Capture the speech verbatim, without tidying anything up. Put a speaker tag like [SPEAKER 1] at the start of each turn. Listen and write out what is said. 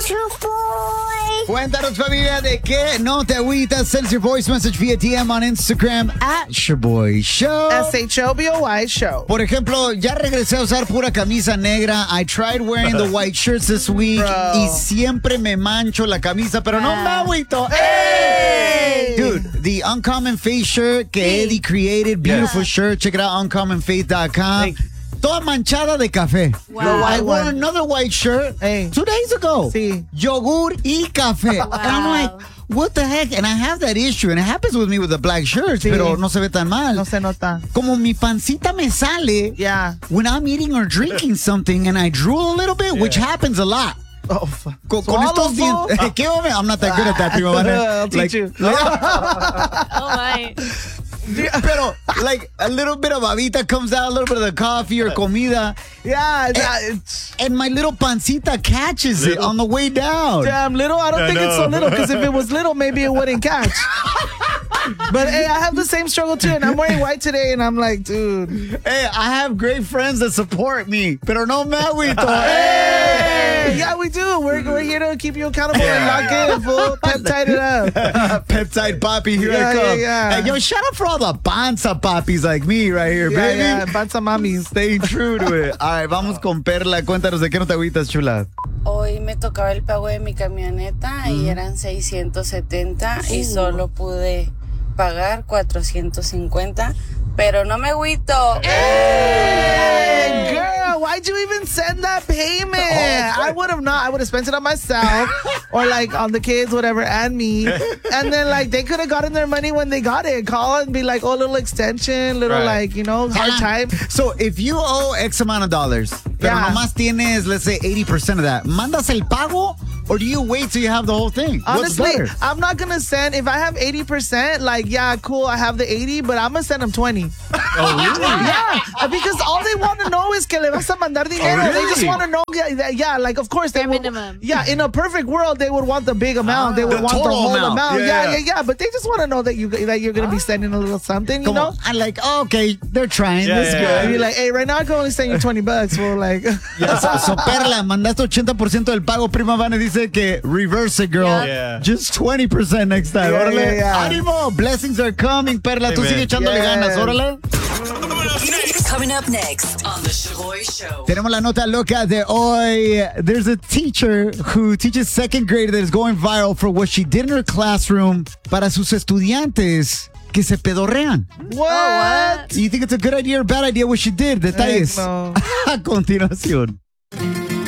[SPEAKER 1] Boy.
[SPEAKER 2] Cuéntanos, familia, de qué no te agüitas. Send your voice message via D M on Instagram at Shaboy Show.
[SPEAKER 3] S H O B O Y Show.
[SPEAKER 2] Por ejemplo, ya regresé a usar pura camisa negra. I tried wearing the white shirts this week
[SPEAKER 3] Bro.
[SPEAKER 2] y siempre me mancho la camisa, pero no me agüito.
[SPEAKER 3] Hey!
[SPEAKER 2] Dude, the Uncommon Face shirt que Eddie created, beautiful
[SPEAKER 4] Yes.
[SPEAKER 2] shirt. Check it out, uncommon face dot com.
[SPEAKER 3] Hey.
[SPEAKER 2] Toda manchada de café.
[SPEAKER 3] The
[SPEAKER 2] I
[SPEAKER 3] white
[SPEAKER 2] wore
[SPEAKER 3] one.
[SPEAKER 2] another white shirt
[SPEAKER 3] Hey.
[SPEAKER 2] two days ago.
[SPEAKER 3] Sí.
[SPEAKER 2] Yogur y café. And I'm like, what the heck? And I have that issue, and it happens with me with the black shirts,
[SPEAKER 3] Sí.
[SPEAKER 2] pero no se ve tan mal.
[SPEAKER 3] No se nota.
[SPEAKER 2] Como mi pancita me sale
[SPEAKER 3] Yeah.
[SPEAKER 2] when I'm eating or drinking something and I drool a little bit, which happens a lot.
[SPEAKER 3] Oh, fuck.
[SPEAKER 2] Con, con
[SPEAKER 3] Swallow,
[SPEAKER 2] estos
[SPEAKER 3] fool.
[SPEAKER 2] dientes. ¿Qué, hombre? I'm not that good at that, prima.
[SPEAKER 3] I'll teach you.
[SPEAKER 4] Oh, my.
[SPEAKER 2] Pero, like, a little bit of babita comes out, a little bit of the coffee or comida,
[SPEAKER 3] Yeah, yeah, it's
[SPEAKER 2] and my little pancita catches it
[SPEAKER 4] Little.
[SPEAKER 2] on the way down.
[SPEAKER 3] damn little. I don't
[SPEAKER 4] I
[SPEAKER 3] think it's so
[SPEAKER 4] know.
[SPEAKER 3] little, because if it was little, maybe it wouldn't catch. But hey, I have the same struggle too, and I'm wearing white today, and I'm like, dude.
[SPEAKER 2] Hey, I have great friends that support me, pero no me agüito.
[SPEAKER 3] Hey, yeah, we do. We're we're here to keep you accountable and lock in, fool. Peptide it up.
[SPEAKER 2] Peptide Papi, here
[SPEAKER 3] Yeah,
[SPEAKER 2] I come.
[SPEAKER 3] yeah, yeah.
[SPEAKER 2] Hey, yo, shout out for all the panza papis like me right here,
[SPEAKER 3] Yeah,
[SPEAKER 2] baby.
[SPEAKER 3] yeah, panza mamis.
[SPEAKER 2] Staying true to it. All right, vamos con Perla. Cuéntanos de qué no te agüitas, chula.
[SPEAKER 5] Hoy me tocaba el pago de mi camioneta y eran seiscientos setenta y solo pude pagar cuatrocientos cincuenta, pero no me agüito.
[SPEAKER 3] Hey, girl, why'd you even send that payment? I would have not. I would have spent it on myself or like on the kids, whatever, and me. And then like they could have gotten their money when they got it. Call and be like, oh, little extension, little
[SPEAKER 4] Right.
[SPEAKER 3] like, you know, hard time.
[SPEAKER 2] So, if you owe X amount of dollars, pero
[SPEAKER 3] Yeah.
[SPEAKER 2] nomás tienes, let's say, eighty percent of that, ¿mandas el pago or do you wait till you have the whole thing?
[SPEAKER 3] Honestly,
[SPEAKER 2] What's better?
[SPEAKER 3] I'm not gonna send if I have eighty percent. Like, yeah, cool, I have the eighty, but I'm gonna send them twenty.
[SPEAKER 4] Oh, really?
[SPEAKER 3] Yeah, because all they want to know is que le vas a mandar dinero.
[SPEAKER 4] Oh,
[SPEAKER 3] They just
[SPEAKER 4] really?
[SPEAKER 3] want to know, yeah, that- yeah, like of course they
[SPEAKER 4] Bare
[SPEAKER 3] would,
[SPEAKER 4] minimum.
[SPEAKER 3] Yeah, in a perfect world, they would want the big amount. they would
[SPEAKER 2] The
[SPEAKER 3] want the
[SPEAKER 2] total
[SPEAKER 3] whole
[SPEAKER 2] amount.
[SPEAKER 3] amount.
[SPEAKER 2] Yeah,
[SPEAKER 3] Yeah,
[SPEAKER 2] yeah.
[SPEAKER 3] yeah, yeah. But they just want to know that you that you're gonna be sending a little something, you
[SPEAKER 2] Como,
[SPEAKER 3] know.
[SPEAKER 2] I'm like, oh, okay, they're trying.
[SPEAKER 4] Yeah,
[SPEAKER 2] this is
[SPEAKER 4] yeah,
[SPEAKER 2] good.
[SPEAKER 4] yeah.
[SPEAKER 3] And you're like, hey, right now I can only send you twenty bucks. For like,
[SPEAKER 2] Yeah, so, so, Perla, mandaste ochenta por ciento del pago. Prima Vane dice que reverse it, girl.
[SPEAKER 4] Yeah. Yeah.
[SPEAKER 2] Just twenty percent next time.
[SPEAKER 3] Yeah,
[SPEAKER 2] Órale.
[SPEAKER 3] yeah, yeah.
[SPEAKER 2] Ánimo. Blessings are coming, Perla. Tú
[SPEAKER 4] Amen.
[SPEAKER 2] sigue echándole
[SPEAKER 3] Yes.
[SPEAKER 2] ganas. Órale.
[SPEAKER 6] Coming up next on The Shaboy Show.
[SPEAKER 2] Tenemos la nota loca de hoy. There's a teacher who teaches second grade that is going viral for what she did in her classroom para sus estudiantes que se pedorrean.
[SPEAKER 3] what?
[SPEAKER 2] Do you think it's a good idea or bad idea what she did? Detalles.
[SPEAKER 3] no.
[SPEAKER 2] A continuación.